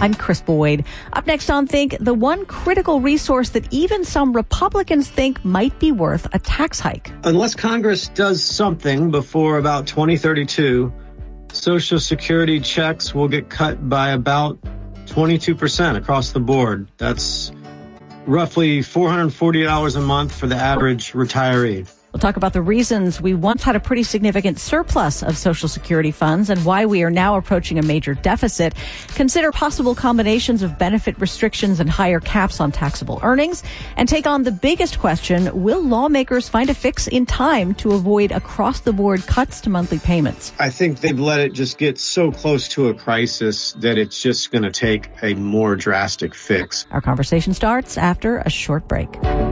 I'm Chris Boyd. Up next on Think, the one critical resource that even some Republicans think might be worth a tax hike. Unless Congress does something before about 2032, Social Security checks will get cut by about 22% across the board. That's roughly $440 a month for the average retiree. We'll talk about the reasons we once had a pretty significant surplus of Social Security funds and why we are now approaching a major deficit. Consider possible combinations of benefit restrictions and higher caps on taxable earnings. And take on the biggest question, will lawmakers find a fix in time to avoid across-the-board cuts to monthly payments? I think they've let it just get so close to a crisis that it's just going to take a more drastic fix. Our conversation starts after a short break.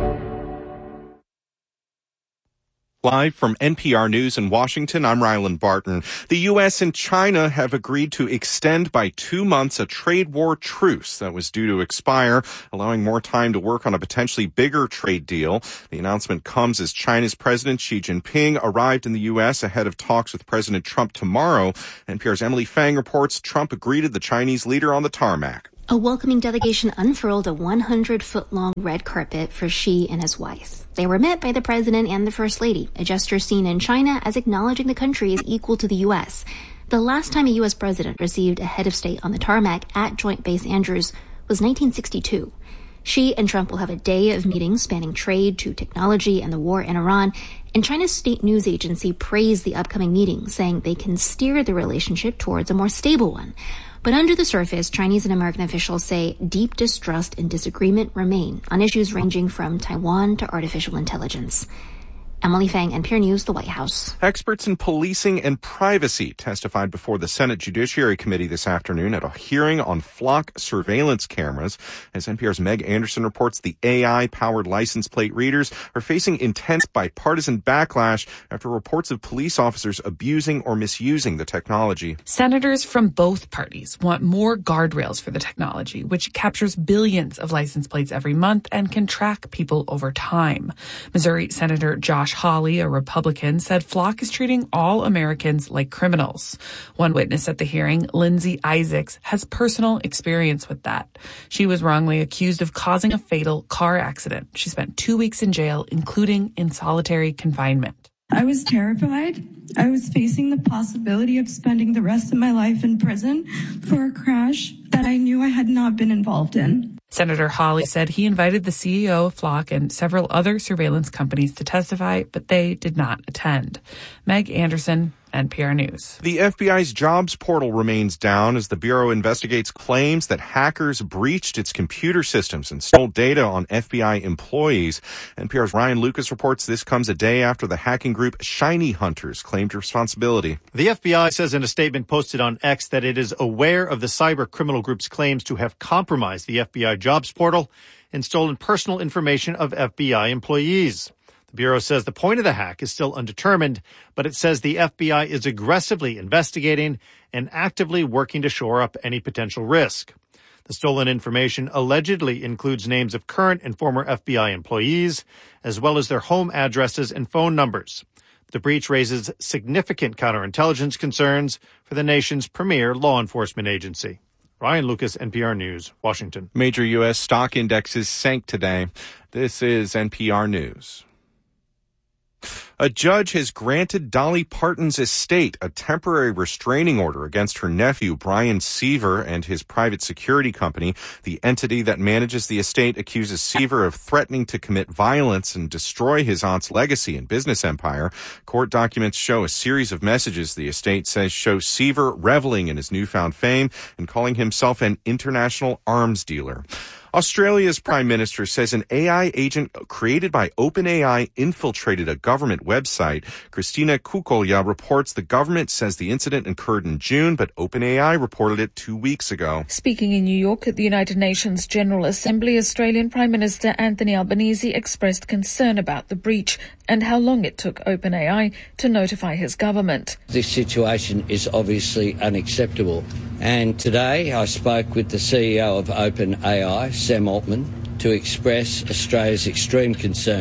Live from NPR News in Washington, I'm Ryland Barton. The U.S. and China have agreed to extend by 2 months a trade war truce that was due to expire, allowing more time to work on a potentially bigger trade deal. The announcement comes as China's President Xi Jinping arrived in the U.S. ahead of talks with President Trump tomorrow. NPR's Emily Fang reports Trump greeted the Chinese leader on the tarmac. A welcoming delegation unfurled a 100-foot-long red carpet for Xi and his wife. They were met by the president and the first lady, a gesture seen in China as acknowledging the country is equal to the U.S. The last time a U.S. president received a head of state on the tarmac at Joint Base Andrews was 1962. Xi and Trump will have a day of meetings spanning trade to technology and the war in Iran, and China's state news agency praised the upcoming meeting, saying they can steer the relationship towards a more stable one. But under the surface, Chinese and American officials say deep distrust and disagreement remain on issues ranging from Taiwan to artificial intelligence. Emily Fang, NPR News, the White House. Experts in policing and privacy testified before the Senate Judiciary Committee this afternoon at a hearing on flock surveillance cameras. As NPR's Meg Anderson reports, the AI-powered license plate readers are facing intense bipartisan backlash after reports of police officers abusing or misusing the technology. Senators from both parties want more guardrails for the technology, which captures billions of license plates every month and can track people over time. Missouri Senator Josh Hawley, a Republican, said Flock is treating all Americans like criminals. One witness at the hearing, Lindsay Isaacs, has personal experience with that. She was wrongly accused of causing a fatal car accident. She spent 2 weeks in jail, including in solitary confinement. I was terrified. I was facing the possibility of spending the rest of my life in prison for a crash that I knew I had not been involved in. Senator Hawley said he invited the CEO of Flock and several other surveillance companies to testify, but they did not attend. Meg Anderson, NPR News. The FBI's jobs portal remains down as the Bureau investigates claims that hackers breached its computer systems and stole data on FBI employees. NPR's Ryan Lucas reports this comes a day after the hacking group Shiny Hunters claimed responsibility. The FBI says in a statement posted on X that it is aware of the cyber criminal group's claims to have compromised the FBI jobs portal and stolen personal information of FBI employees. The Bureau says the point of the hack is still undetermined, but it says the FBI is aggressively investigating and actively working to shore up any potential risk. The stolen information allegedly includes names of current and former FBI employees, as well as their home addresses and phone numbers. The breach raises significant counterintelligence concerns for the nation's premier law enforcement agency. Ryan Lucas, NPR News, Washington. Major U.S. stock indexes sank today. This is NPR News. A judge has granted Dolly Parton's estate a temporary restraining order against her nephew, Brian Seaver, and his private security company. The entity that manages the estate accuses Seaver of threatening to commit violence and destroy his aunt's legacy and business empire. Court documents show a series of messages the estate says show Seaver reveling in his newfound fame and calling himself an international arms dealer. Australia's Prime Minister says an AI agent created by OpenAI infiltrated a government website. Christina Kukolya reports the government says the incident occurred in June, but OpenAI reported it 2 weeks ago. Speaking in New York at the United Nations General Assembly, Australian Prime Minister Anthony Albanese expressed concern about the breach and how long it took OpenAI to notify his government. This situation is obviously unacceptable. And today I spoke with the CEO of OpenAI, Sam Altman, to express Australia's extreme concern.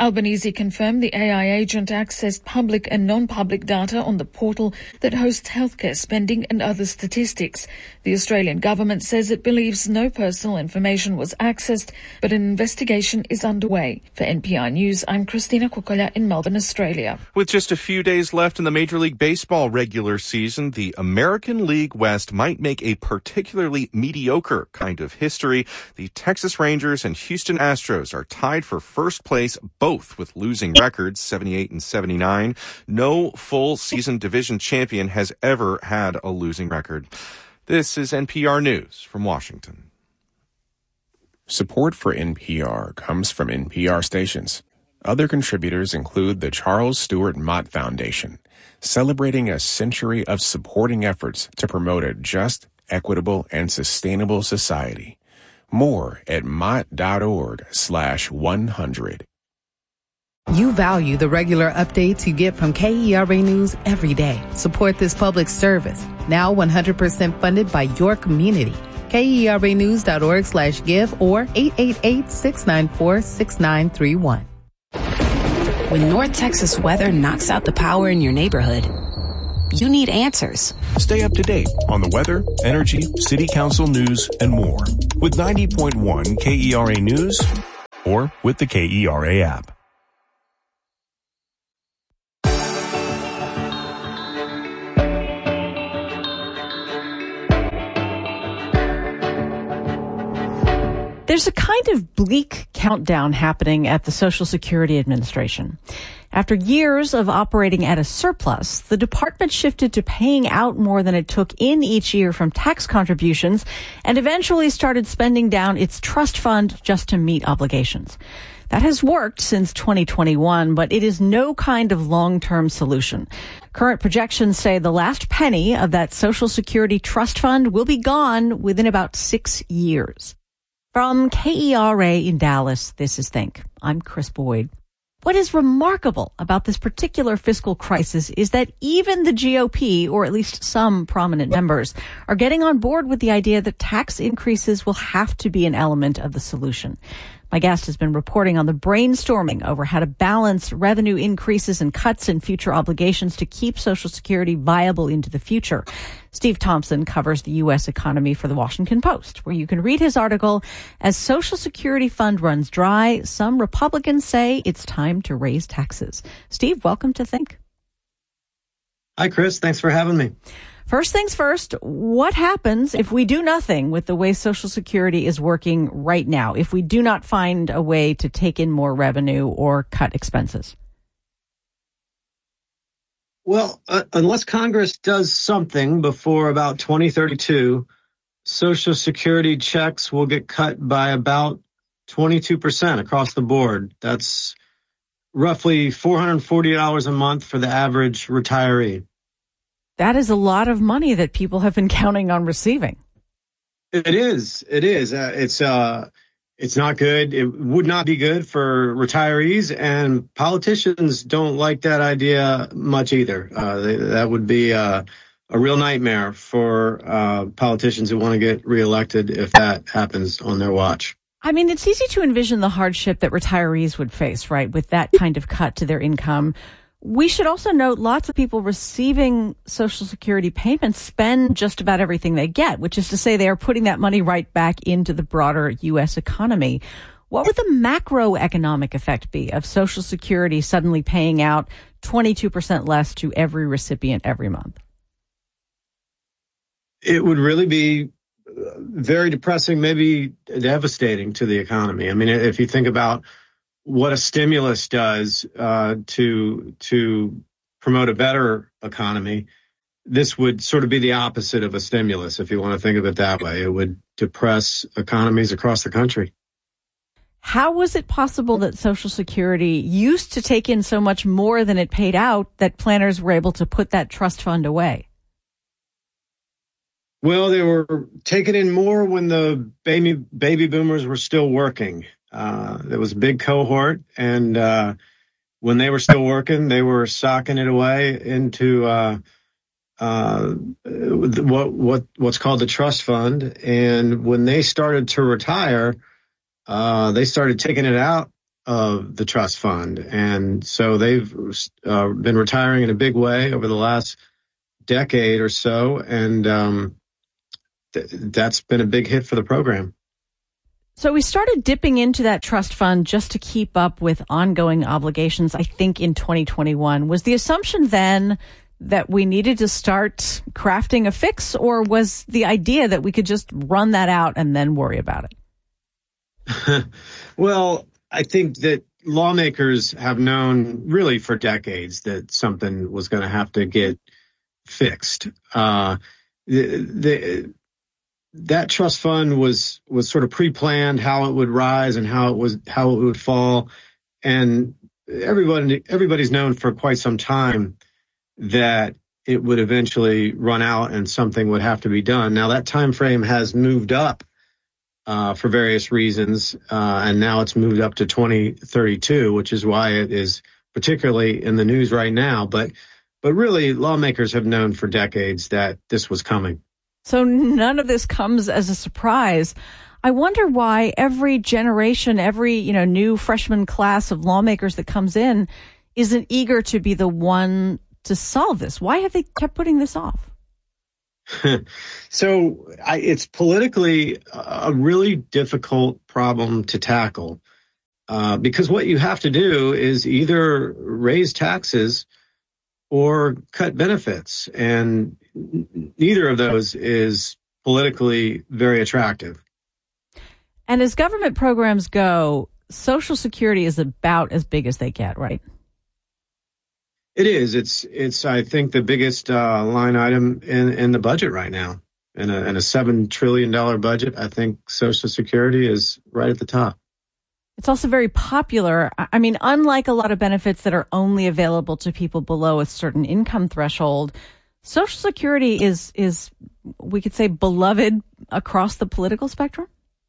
Albanese confirmed the AI agent accessed public and non-public data on the portal that hosts healthcare spending and other statistics. The Australian government says it believes no personal information was accessed, but an investigation is underway. For NPR News, I'm Christina Kukola in Melbourne, Australia. With just a few days left in the Major League Baseball regular season, the American League West might make a particularly mediocre kind of history. The Texas Rangers and Houston Astros are tied for first place, both with losing records, 78 and 79. No full season division champion has ever had a losing record. This is NPR News from Washington. Support for NPR comes from NPR stations. Other contributors include the Charles Stewart Mott Foundation, celebrating a century of supporting efforts to promote a just, equitable, and sustainable society. More at mott.org/100. You value the regular updates you get from KERA News every day. Support this public service, now 100% funded by your community. KERAnews.org/give or 888-694-6931. When North Texas weather knocks out the power in your neighborhood, you need answers. Stay up to date on the weather, energy, city council news, and more with 90.1 KERA News or with the KERA app. There's a kind of bleak countdown happening at the Social Security Administration. After years of operating at a surplus, the department shifted to paying out more than it took in each year from tax contributions and eventually started spending down its trust fund just to meet obligations. That has worked since 2021, but it is no kind of long-term solution. Current projections say the last penny of that Social Security trust fund will be gone within about 6 years. From KERA in Dallas, this is Think. I'm Chris Boyd. What is remarkable about this particular fiscal crisis is that even the GOP, or at least some prominent members, are getting on board with the idea that tax increases will have to be an element of the solution. My guest has been reporting on the brainstorming over how to balance revenue increases and cuts in future obligations to keep Social Security viable into the future. Steve Thompson covers the U.S. economy for The Washington Post, where you can read his article, As Social Security Fund Runs Dry, Some Republicans Say It's Time to Raise Taxes. Steve, welcome to Think. Hi, Chris. Thanks for having me. First things first, what happens if we do nothing with the way Social Security is working right now, if we do not find a way to take in more revenue or cut expenses? Well, unless Congress does something before about 2032, Social Security checks will get cut by about 22% across the board. That's roughly $440 a month for the average retiree. That is a lot of money that people have been counting on receiving. It is. It's not good. It would not be good for retirees, and politicians don't like that idea much either. That would be a real nightmare for politicians who want to get reelected if that happens on their watch. I mean, it's easy to envision the hardship that retirees would face, right, with that kind of cut to their income. We should also note lots of people receiving Social Security payments spend just about everything they get, which is to say they are putting that money right back into the broader U.S. economy. What would the macroeconomic effect be of Social Security suddenly paying out 22% less to every recipient every month? It would really be very depressing, maybe devastating to the economy. I mean, if you think about what a stimulus does to promote a better economy, this would sort of be the opposite of a stimulus, if you want to think of it that way. It would depress economies across the country. How was it possible that Social Security used to take in so much more than it paid out that planners were able to put that trust fund away? Well, they were taking in more when the baby boomers were still working. There was a big cohort, and when they were still working, they were socking it away into what's called the trust fund. And when they started to retire, they started taking it out of the trust fund. And so they've been retiring in a big way over the last decade or so. And that's been a big hit for the program. So we started dipping into that trust fund just to keep up with ongoing obligations, I think, in 2021. Was the assumption then that we needed to start crafting a fix, or was the idea that we could just run that out and then worry about it? Well, I think that lawmakers have known really for decades that something was going to have to get fixed. That trust fund was sort of pre-planned, how it would rise and how it would fall. And everybody's known for quite some time that it would eventually run out and something would have to be done. Now that time frame has moved up for various reasons, and now it's moved up to 2032, which is why it is particularly in the news right now. But really, lawmakers have known for decades that this was coming. So none of this comes as a surprise. I wonder why every generation, every new freshman class of lawmakers that comes in isn't eager to be the one to solve this. Why have they kept putting this off? So it's politically a really difficult problem to tackle because what you have to do is either raise taxes or cut benefits, and neither of those is politically very attractive. And as government programs go, Social Security is about as big as they get, right? It is. It's I think the biggest line item in the budget right now. In a $7 trillion budget, I think Social Security is right at the top. It's also very popular. I mean, unlike a lot of benefits that are only available to people below a certain income threshold, Social Security is we could say, beloved across the political spectrum?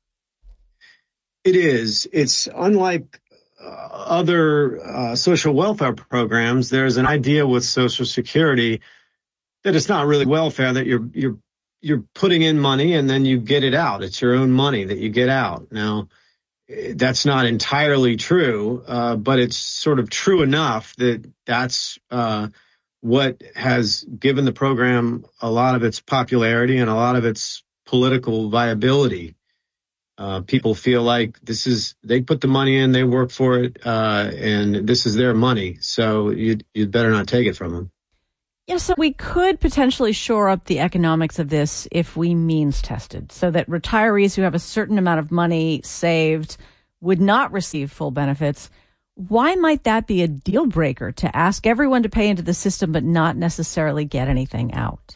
It is. It's unlike other social welfare programs. There's an idea with Social Security that it's not really welfare, that you're putting in money and then you get it out. It's your own money that you get out. Now, that's not entirely true, but it's sort of true enough that that's what has given the program a lot of its popularity and a lot of its political viability. People feel like they put the money in, they work for it, and this is their money. So you'd better not take it from them. Yeah, so we could potentially shore up the economics of this if we means tested, so that retirees who have a certain amount of money saved would not receive full benefits. Why might that be a deal breaker to ask everyone to pay into the system but not necessarily get anything out?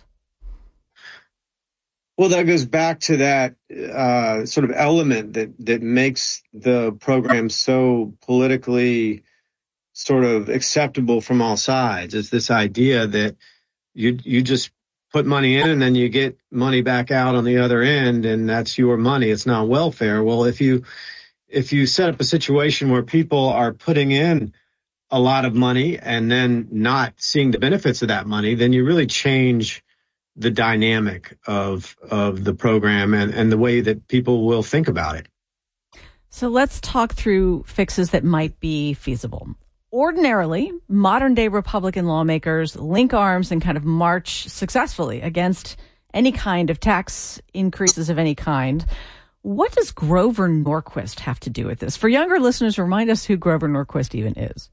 Well, that goes back to that sort of element that makes the program so politically sort of acceptable from all sides. It's this idea that you just put money in and then you get money back out on the other end, and that's your money. It's not welfare. Well, if you set up a situation where people are putting in a lot of money and then not seeing the benefits of that money, then you really change the dynamic of the program and the way that people will think about it. So let's talk through fixes that might be feasible. Ordinarily, modern-day Republican lawmakers link arms and kind of march successfully against any kind of tax increases of any kind. What does Grover Norquist have to do with this? For younger listeners, remind us who Grover Norquist even is.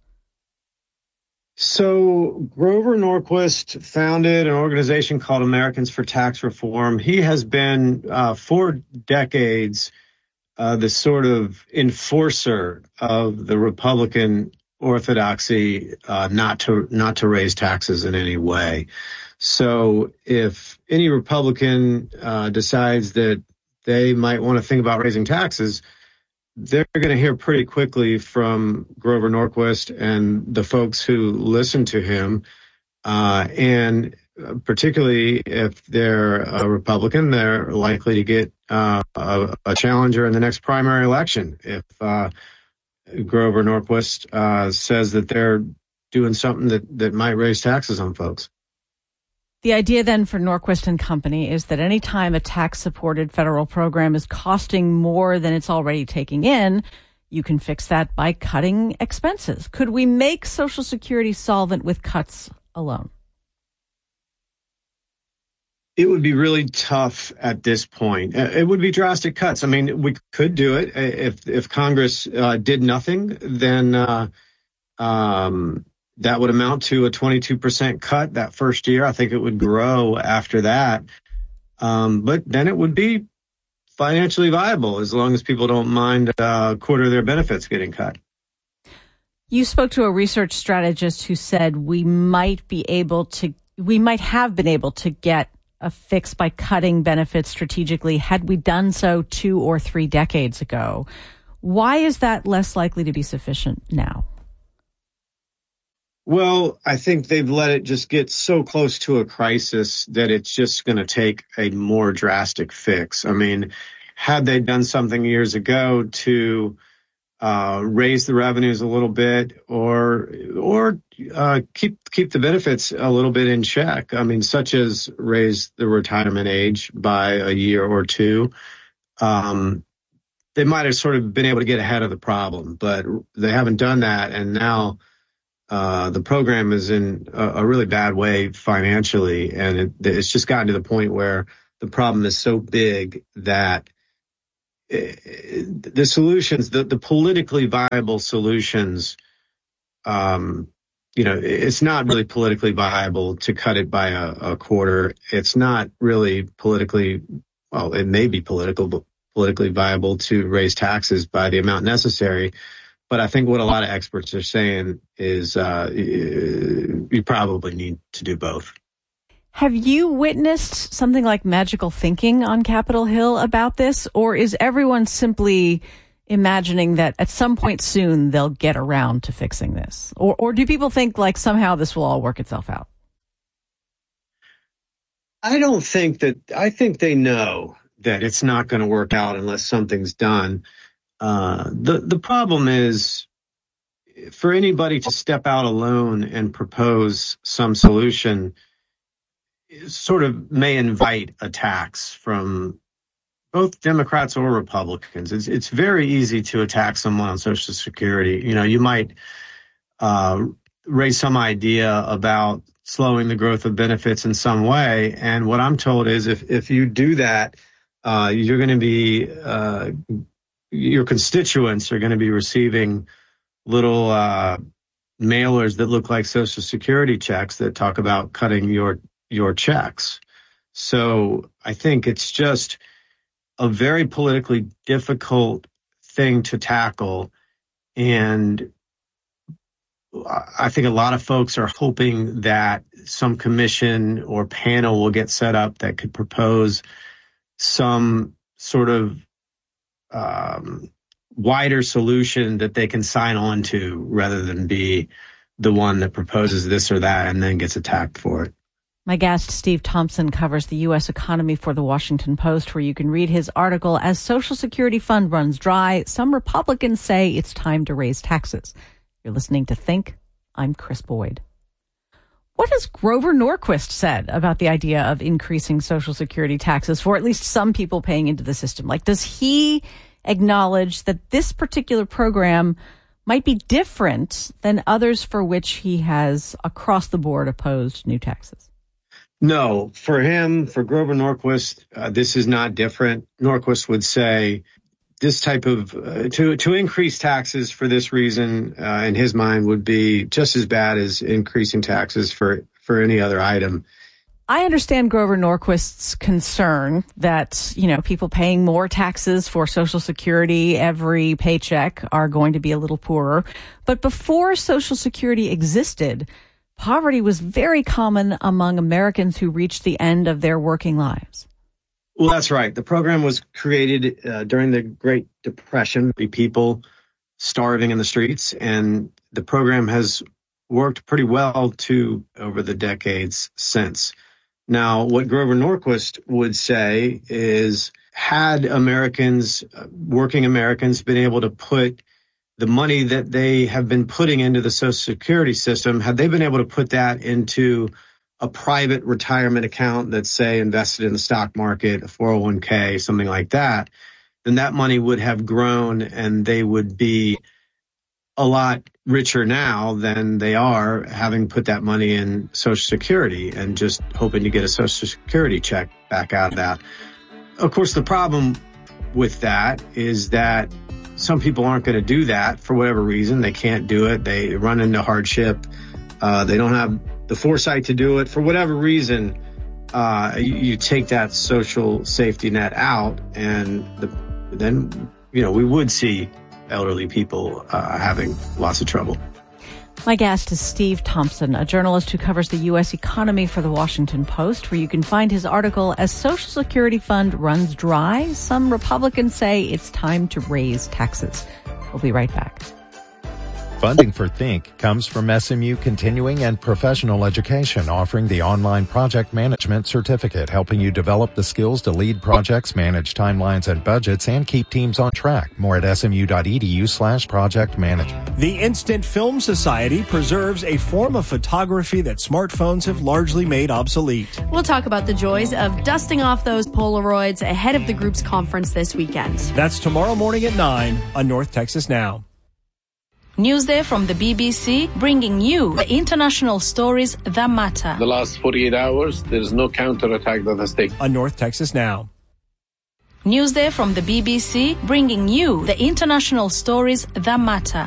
So Grover Norquist founded an organization called Americans for Tax Reform. He has been for decades the sort of enforcer of the Republican orthodoxy not to raise taxes in any way. So if any Republican decides that they might want to think about raising taxes, they're going to hear pretty quickly from Grover Norquist and the folks who listen to him. And particularly if they're a Republican, they're likely to get a challenger in the next primary election. If Grover Norquist says that they're doing something that might raise taxes on folks. The idea then for Norquist and company is that any time a tax-supported federal program is costing more than it's already taking in, You can fix that by cutting expenses. Could we make Social Security solvent with cuts alone? It would be really tough at this point. It would be drastic cuts. I mean, we could do it if Congress did nothing. Then that would amount to a 22% cut that first year. I think it would grow after that, but then it would be financially viable as long as people don't mind a quarter of their benefits getting cut. You spoke to a research strategist who said we might have been able to get a fix by cutting benefits strategically had we done so 2 or 3 decades ago. Why is that less likely to be sufficient now? Well, I think they've let it just get so close to a crisis that it's just going to take a more drastic fix. I mean, had they done something years ago to raise the revenues a little bit or keep the benefits a little bit in check, I mean, such as raise the retirement age by a year or 2, they might have sort of been able to get ahead of the problem, but they haven't done that. And now the program is in a really bad way financially, and it's just gotten to the point where the problem is so big that the solutions, the politically viable solutions, it's not really politically viable to cut it by a quarter. It's not really it may be politically viable to raise taxes by the amount necessary. But I think what a lot of experts are saying is you probably need to do both. Have you witnessed something like magical thinking on Capitol Hill about this, or is everyone simply imagining that at some point soon they'll get around to fixing this? Or do people think like somehow this will all work itself out? I think they know that it's not going to work out unless something's done. The problem is for anybody to step out alone and propose some solution sort of may invite attacks from both Democrats or Republicans. It's very easy to attack someone on Social Security. You might raise some idea about slowing the growth of benefits in some way. And what I'm told is if you do that, you're going to be your constituents are going to be receiving little mailers that look like Social Security checks that talk about cutting your checks. So I think it's just a very politically difficult thing to tackle. And I think a lot of folks are hoping that some commission or panel will get set up that could propose some sort of wider solution that they can sign on to rather than be the one that proposes this or that and then gets attacked for it. My guest, Steve Thompson, covers the U.S. economy for The Washington Post, where you can read his article, As Social Security Fund Runs Dry, Some Republicans Say It's Time to Raise Taxes. You're listening to Think. I'm Chris Boyd. What has Grover Norquist said about the idea of increasing Social Security taxes for at least some people paying into the system? Like, does he acknowledge that this particular program might be different than others for which he has across the board opposed new taxes? No, for him, for Grover Norquist, this is not different. Norquist would say this type of to increase taxes for this reason, in his mind, would be just as bad as increasing taxes for any other item. I understand Grover Norquist's concern that, people paying more taxes for Social Security every paycheck are going to be a little poorer. But before Social Security existed, poverty was very common among Americans who reached the end of their working lives. Well, that's right. The program was created during the Great Depression, people starving in the streets, and the program has worked pretty well over the decades since. Now, what Grover Norquist would say is, had working Americans been able to put the money that they have been putting into the Social Security system, had they been able to put that into a private retirement account that's, say, invested in the stock market, a 401k, something like that, then that money would have grown and they would be a lot richer now than they are, having put that money in Social Security and just hoping to get a Social Security check back out of that. Of course, the problem with that is that some people aren't going to do that for whatever reason. They can't do it. They run into hardship. They don't have the foresight to do it. For whatever reason, you take that social safety net out, and then we would see elderly people having lots of trouble. My guest is Steve Thompson, a journalist who covers the U.S. economy for the Washington Post, where you can find his article, As Social Security Fund Runs Dry, Some Republicans Say It's Time to Raise Taxes. We'll be right back. Funding for Think comes from SMU Continuing and Professional Education, offering the online project management certificate, helping you develop the skills to lead projects, manage timelines and budgets, and keep teams on track. More at smu.edu/project management. The Instant Film Society preserves a form of photography that smartphones have largely made obsolete. We'll talk about the joys of dusting off those Polaroids ahead of the group's conference this weekend. That's tomorrow morning at 9 on North Texas Now. Newsday from the BBC, bringing you the international stories that matter. The last 48 hours, there is no counterattack that has taken. On North Texas Now. Newsday from the BBC, bringing you the international stories that matter.